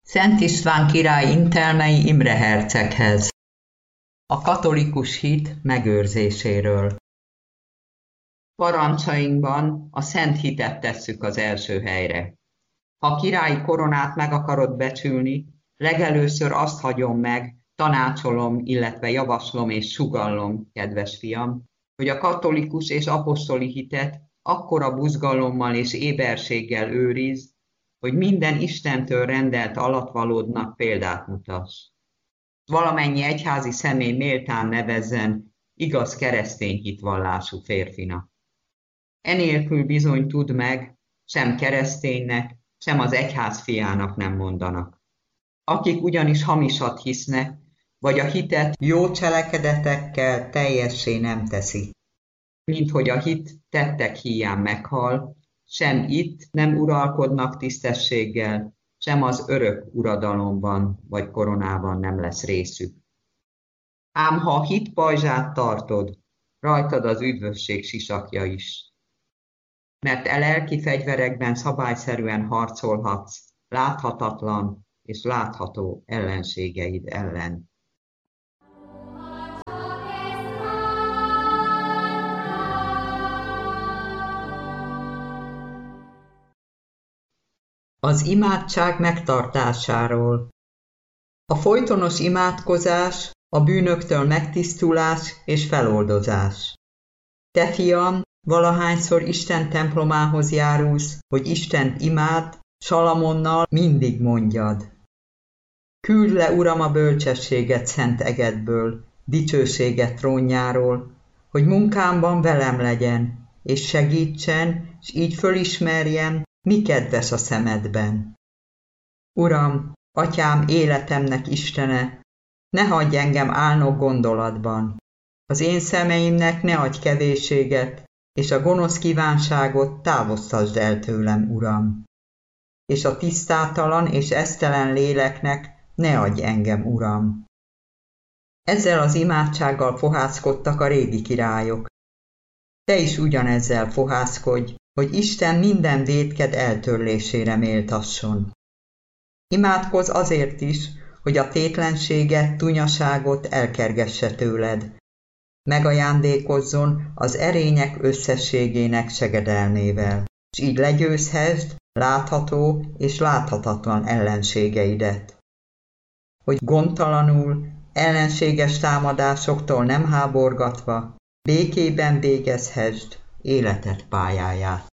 Szent István király intelmei Imre herceghez. A katolikus hit megőrzéséről. Parancsainkban a szent hitet tesszük az első helyre. Ha királyi koronát meg akarod becsülni, legelőször azt hagyom meg, tanácsolom, illetve javaslom és sugallom, kedves fiam, hogy a katolikus és apostoli hitet akkora buzgalommal és éberséggel őrizd, hogy minden Istentől rendelt alattvalódnak példát mutass. Valamennyi egyházi személy méltán nevezzen igaz keresztény hitvallású férfinak. Enélkül bizony tudd meg, sem kereszténynek, sem az egyház fiának nem mondanak. Akik ugyanis hamisat hisznek, vagy a hitet jó cselekedetekkel teljessé nem teszi. Mint hogy a hit tettek híján meghal, sem itt nem uralkodnak tisztességgel, sem az örök uradalomban vagy koronában nem lesz részük. Ám ha a hit pajzsát tartod, rajtad az üdvösség sisakja is. Mert lelki fegyverekben szabályszerűen harcolhatsz láthatatlan és látható ellenségeid ellen. Az imádság megtartásáról. A folytonos imádkozás, a bűnöktől megtisztulás és feloldozás. Te, fiam, valahányszor Isten templomához járulsz, hogy Istent imád, Salamonnal mindig mondjad. Küld le, Uram, a bölcsességet szent egedből, dicsőséget trónjáról, hogy munkámban velem legyen, és segítsen, s így fölismerjem, mi kedves a szemedben. Uram, Atyám, életemnek Istene, ne hagyj engem álnok gondolatban. Az én szemeimnek ne adj kevésséget, és a gonosz kívánságot távoztasd el tőlem, Uram. És a tisztátalan és esztelen léleknek ne adj engem, Uram. Ezzel az imádsággal fohászkodtak a régi királyok. Te is ugyanezzel fohászkodj, hogy Isten minden vétked eltörlésére méltasson. Imádkozz azért is, hogy a tétlenséget, tunyaságot elkergesse tőled. Megajándékozzon az erények összességének segedelmével, s így legyőzhesd látható és láthatatlan ellenségeidet. Hogy gondtalanul, ellenséges támadásoktól nem háborgatva, békében végezhesd életed pályáját.